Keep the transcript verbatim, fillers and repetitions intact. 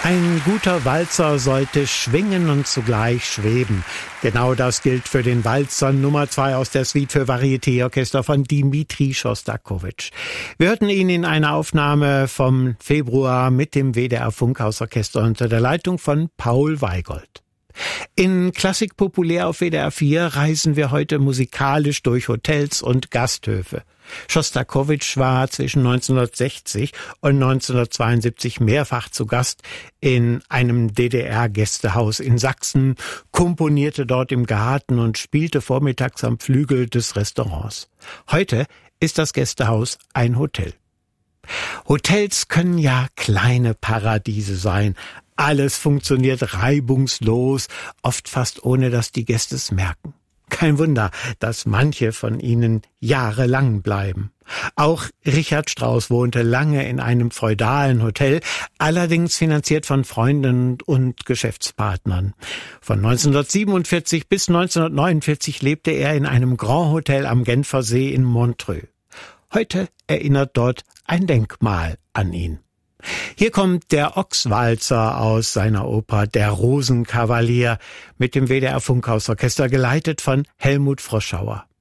Ein guter Walzer sollte schwingen und zugleich schweben. Genau das gilt für den Walzer Nummer zwei aus der Suite für Varieté-Orchester von Dmitri Schostakowitsch. Wir hörten ihn in einer Aufnahme vom Februar mit dem W D R Funkhausorchester unter der Leitung von Paul Weigold. In Klassik populär auf W D R vier reisen wir heute musikalisch durch Hotels und Gasthöfe. Schostakowitsch war zwischen neunzehnhundertsechzig und neunzehnhundertzweiundsiebzig mehrfach zu Gast in einem D D R-Gästehaus in Sachsen, komponierte dort im Garten und spielte vormittags am Flügel des Restaurants. Heute ist das Gästehaus ein Hotel. Hotels können ja kleine Paradiese sein. Alles funktioniert reibungslos, oft fast ohne, dass die Gäste es merken. Kein Wunder, dass manche von ihnen jahrelang bleiben. Auch Richard Strauss wohnte lange in einem feudalen Hotel, allerdings finanziert von Freunden und Geschäftspartnern. Von neunzehnhundertsiebenundvierzig bis neunzehnhundertneunundvierzig lebte er in einem Grand Hotel am Genfersee in Montreux. Heute erinnert dort ein Denkmal an ihn. Hier kommt der Ochswalzer aus seiner Oper Der Rosenkavalier mit dem W D R Funkhausorchester, geleitet von Helmut Froschauer.